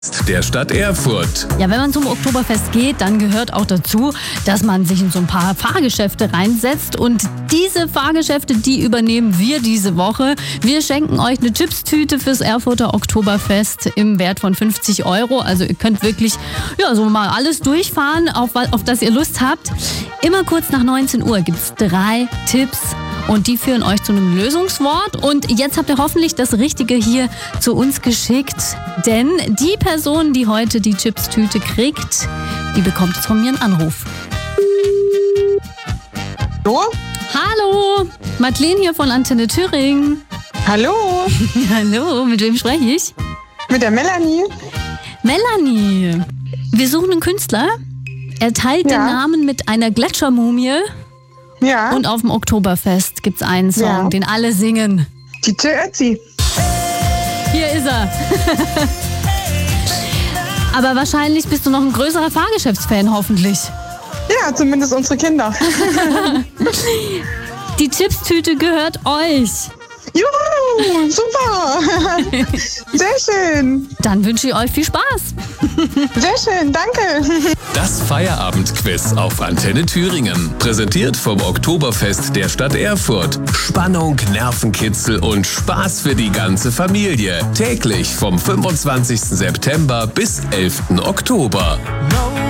Der Stadt Erfurt. Ja, wenn man zum Oktoberfest geht, dann gehört auch dazu, dass man sich in so ein paar Fahrgeschäfte reinsetzt. Und diese Fahrgeschäfte, die übernehmen wir diese Woche. Wir schenken euch eine Chipstüte fürs Erfurter Oktoberfest im Wert von 50 €. Also ihr könnt wirklich so mal alles durchfahren, auf das ihr Lust habt. Immer kurz nach 19 Uhr gibt's 3 Tipps. Und die führen euch zu einem Lösungswort. Und jetzt habt ihr hoffentlich das Richtige hier zu uns geschickt. Denn die Person, die heute die Chipstüte kriegt, die bekommt jetzt von mir einen Anruf. Hallo? Hallo, Madeleine hier von Antenne Thüringen. Hallo? Hallo, mit wem spreche ich? Mit der Melanie. Melanie, wir suchen einen Künstler. Er teilt den Namen mit einer Gletschermumie. Ja. Und auf dem Oktoberfest gibt's einen Song, den alle singen. DJ Ötzi. Hier ist er. Aber wahrscheinlich bist du noch ein größerer Fahrgeschäftsfan, hoffentlich. Ja, zumindest unsere Kinder. Die Chipstüte gehört euch. Juhu, super. Sehr schön. Dann wünsche ich euch viel Spaß. Sehr schön, danke. Das Feierabendquiz auf Antenne Thüringen. Präsentiert vom Oktoberfest der Stadt Erfurt. Spannung, Nervenkitzel und Spaß für die ganze Familie. Täglich vom 25. September bis 11. Oktober.